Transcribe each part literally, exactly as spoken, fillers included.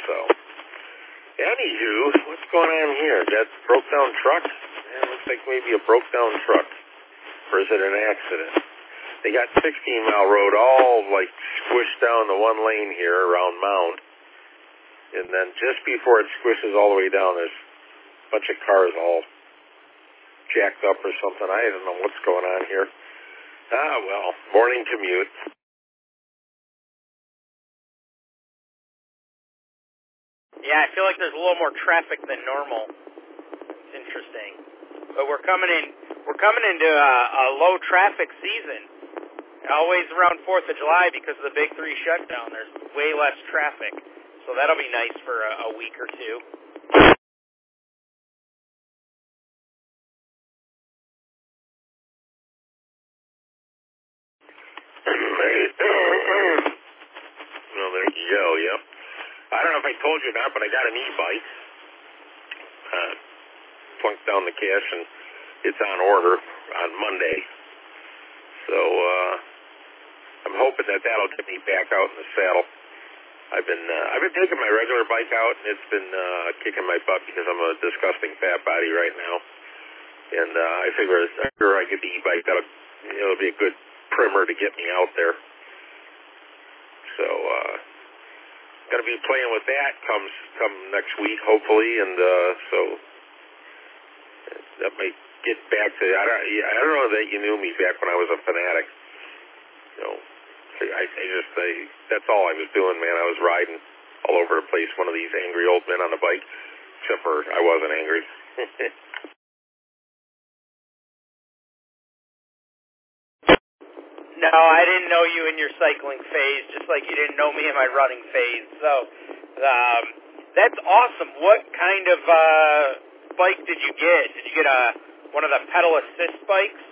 So, anywho, what's going on here? That broke down truck? Yeah, looks like maybe a broke down truck. Or is it an accident? They got sixteen mile road all like squished down the one lane here around Mound. And then just before it squishes all the way down, there's a bunch of cars all jacked up or something. I don't know what's going on here. Ah, well, morning commute. Yeah, I feel like there's a little more traffic than normal. It's interesting. But we're coming in, we're coming into a, a low traffic season. Always around fourth of July because of the Big Three shutdown. There's way less traffic. So that'll be nice for a, a week or two. Well, there you go, yep. I don't know if I told you or not, but I got an e-bike. Uh, plunked down the cash, and it's on order on Monday. So, uh, I'm hoping that that'll get me back out in the saddle. I've been uh, I've been taking my regular bike out, and it's been uh, kicking my butt because I'm a disgusting fat body right now. And uh, I figure after I get the e-bike, that'll it'll be a good primer to get me out there. So, uh, gonna be playing with that comes come next week, hopefully, and uh, so that might get back to I don't I don't know that you knew me back when I was a fanatic. You know. I, I just, I, that's all I was doing, man. I was riding all over the place, one of these angry old men on a bike, except for I wasn't angry. No, I didn't know you in your cycling phase, just like you didn't know me in my running phase. So, um, that's awesome. What kind of uh, bike did you get? Did you get a one of the pedal assist bikes?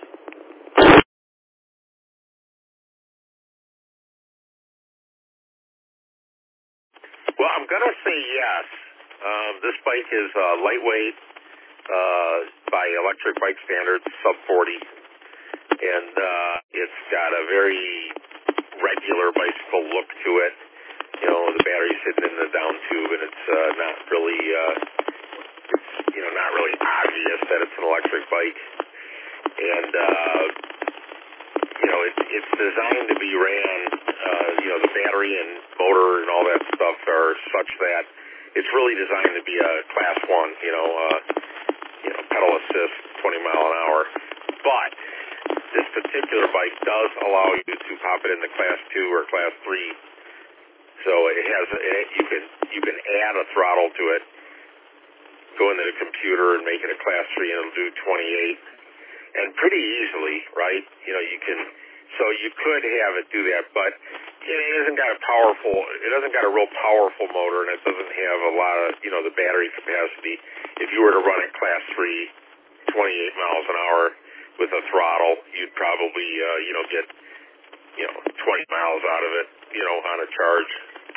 Well, I'm going to say yes. Um, this bike is uh, lightweight uh, by electric bike standards, sub forty, and uh, it's got a very regular bicycle look to it. You know, the battery's sitting in the down tube, and it's uh, not really, uh, it's, you know, not really obvious that it's an electric bike. And, uh, you know, it, it's designed to be ran, uh, you know, the battery and motor and all that stuff are such that it's really designed to be a class one, you know, uh, you know, pedal assist, twenty mile an hour. But this particular bike does allow you to pop it into class two or class three. So it has, it, you can, you can add a throttle to it, go into the computer and make it a class three, and it'll do twenty-eight. And pretty easily, right? You know, you can, so you could have it do that, but it hasn't got a powerful, it doesn't got a real powerful motor, and it doesn't have a lot of, you know, the battery capacity. If you were to run it class three, twenty-eight miles an hour with a throttle, you'd probably, uh, you know, get, you know, twenty miles out of it, you know, on a charge.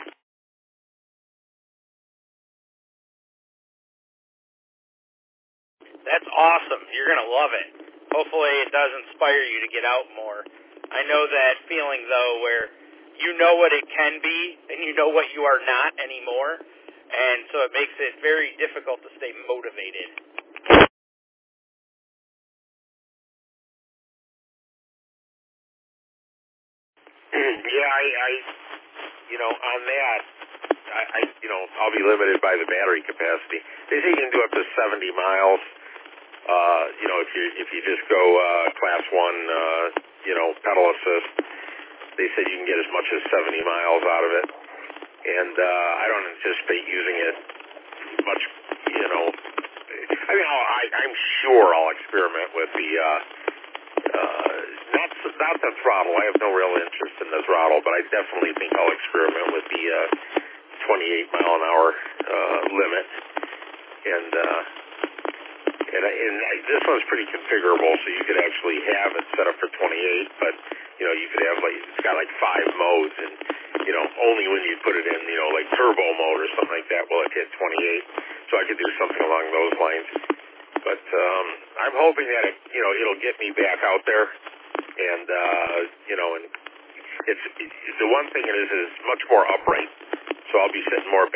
That's awesome. You're going to love it. Hopefully it does inspire you to get out more. I know that feeling, though, where you know what it can be and you know what you are not anymore, and so it makes it very difficult to stay motivated. Yeah, I, I, you know, on that, I, I, you know, I'll be limited by the battery capacity. They say you can do up to seventy miles. Uh, you know, if you if you just go uh, class one, uh, you know, pedal assist, they said you can get as much as seventy miles out of it. And uh, I don't anticipate using it much. You know, I mean, I'll, I, I'm sure I'll experiment with the uh, uh, not not the throttle. I have no real interest in the throttle, but I definitely think I'll experiment with the uh, twenty-eight mile an hour uh, limit. And uh, And, I, and I, this one's pretty configurable, so you could actually have it set up for twenty-eight, but, you know, you could have, like, it's got, like, five modes, and, you know, only when you put it in, you know, like, turbo mode or something like that will it hit twenty-eight, so I could do something along those lines. But um, I'm hoping that, it, you know, it'll get me back out there, and, uh, you know, and it's, the one thing it is, is much more upright, so I'll be sitting more